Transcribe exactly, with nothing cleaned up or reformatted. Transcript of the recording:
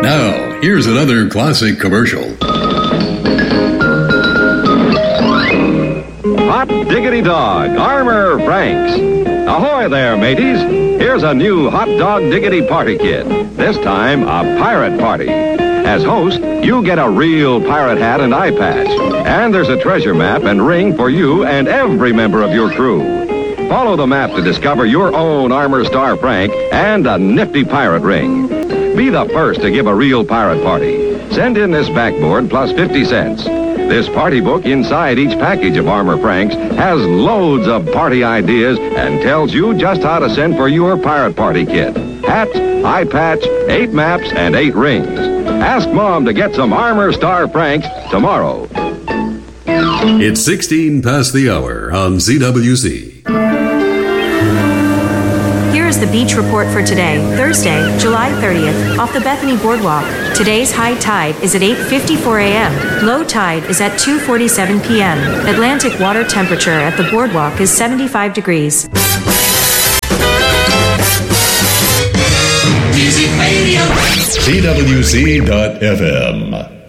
Now, here's another classic commercial. Hot diggity dog, Armour Franks. Ahoy there, mateys. Here's a new hot dog diggity party kit. This time, a pirate party. As host, you get a real pirate hat and eye patch. And there's a treasure map and ring for you and every member of your crew. Follow the map to discover your own Armour Star Frank and a nifty pirate ring. Be the first to give a real pirate party. Send in this backboard plus fifty cents. This party book inside each package of Armour Franks has loads of party ideas and tells you just how to send for your pirate party kit. Hat, eye patch, eight maps, and eight rings. Ask Mom to get some Armour Star Franks tomorrow. It's sixteen past the hour on Z W C. Here's the beach report for today, Thursday, July thirtieth, off the Bethany Boardwalk. Today's high tide is at eight fifty-four a.m. Low tide is at two forty-seven p.m. Atlantic water temperature at the boardwalk is seventy-five degrees. Z W C dot F M